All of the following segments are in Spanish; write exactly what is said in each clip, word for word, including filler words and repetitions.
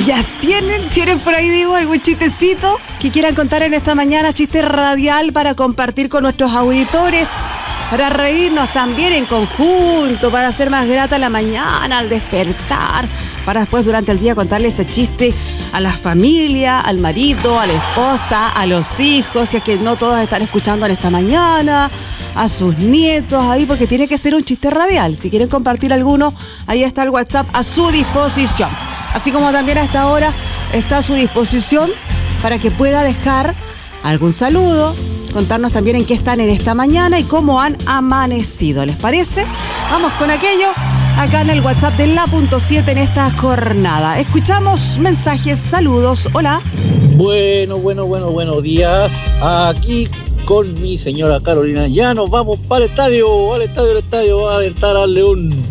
Ya tienen, tienen por ahí, digo, algún chistecito que quieran contar en esta mañana, chiste radial para compartir con nuestros auditores, para reírnos también en conjunto, para hacer más grata la mañana al despertar, para después durante el día contarle ese chiste a la familia, al marido, a la esposa, a los hijos, si es que no todos están escuchando en esta mañana, a sus nietos ahí, porque tiene que ser un chiste radial. Si quieren compartir alguno, ahí está el WhatsApp a su disposición. Así como también a esta hora está a su disposición para que pueda dejar algún saludo, contarnos también en qué están en esta mañana y cómo han amanecido. ¿Les parece? Vamos con aquello acá en el WhatsApp de la punto siete en esta jornada. Escuchamos mensajes, saludos, hola. Bueno, bueno, bueno, buenos días. Aquí con mi señora Carolina. Ya nos vamos para el estadio, al estadio, al estadio, a alertar al León.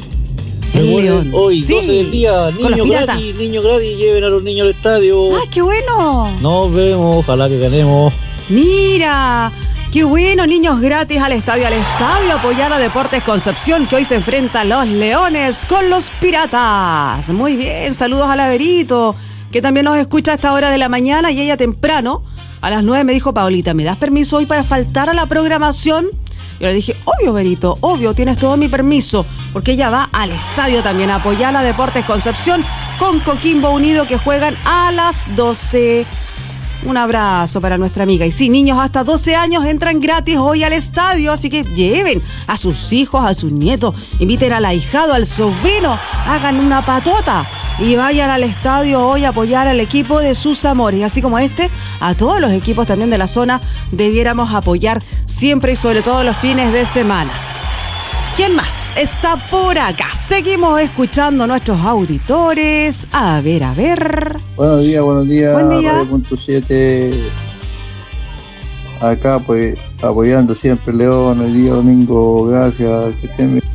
El León. Hoy, sí, doce del día, niños gratis, niños gratis, lleven a los niños al estadio. ¡Ah, qué bueno! Nos vemos, ojalá que ganemos. Mira, qué bueno, niños gratis al estadio, al estadio, apoyar a Deportes Concepción, que hoy se enfrenta a los Leones con los Piratas. Muy bien, saludos a Laverito, que también nos escucha a esta hora de la mañana, y ella temprano, a las nueve me dijo, Paulita, ¿me das permiso hoy para faltar a la programación? Yo le dije, obvio, Verito, obvio, tienes todo mi permiso, porque ella va al estadio también a apoyar a Deportes Concepción con Coquimbo Unido, que juegan a las doce. Un abrazo para nuestra amiga. Y sí, niños hasta doce años entran gratis hoy al estadio, así que lleven a sus hijos, a sus nietos, inviten al ahijado, al sobrino, hagan una patota y vayan al estadio hoy a apoyar al equipo de sus amores. Así como este, a todos los equipos también de la zona debiéramos apoyar siempre y sobre todo los fines de semana. ¿Quién más está por acá? Seguimos escuchando a nuestros auditores. A ver, a ver. Buenos días, buenos días. Buen día. Radio punto siete. Acá pues apoyando siempre León el día domingo. Gracias, que estén bien.